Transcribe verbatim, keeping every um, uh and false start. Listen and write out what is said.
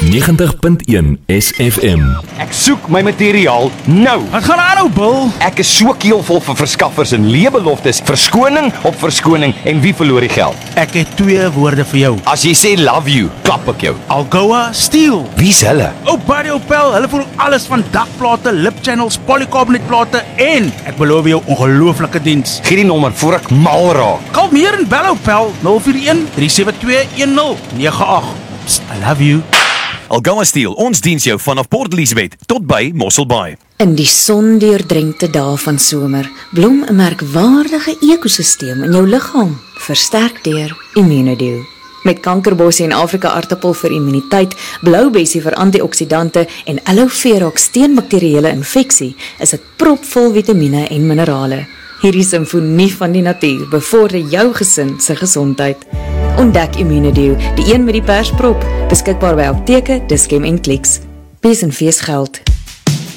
negentig punt een S F M. Ek soek my materiaal nou. Wat gaan aan nou, Bill? Ek is so keelvol vir verskaffers en leebeloftes, verskoning op verskoning en wie verloor die geld? Ek het twee woorde vir jou. As jy sê love you, klap ek jou. Algoa Steel. Wie's hulle? Ou Buddy Opel, hulle voer alles van dakplate, lip channels, polycarbonate en ek beloof jou ongelooflike diens. Gee die nommer voor ek mal raak. Kalmeer en bel Opel nul vier een, drie sewe twee, een nul nege agt. Psst, I love you. Algoa Steel, ons diens jou vanaf Port Elizabeth tot by Mossel Bay. In die sondeurdrenkte dae van somer bloem 'n merkwaardige ekosisteem in jou liggaam, versterk deur Immunodew. Met kankerbossie en Afrika aartappel vir immuniteit, bloubessie vir antioksidante en aloe vera teen bakterieële infeksie, is dit propvol vitamiene en minerale. Hierdie simfonie van die natuur bevorder jou gesin se gesondheid. Ontdek Immunodew, die een met die persprop, beskikbaar by apteke, Dischem en Clicks. Besenfees geld.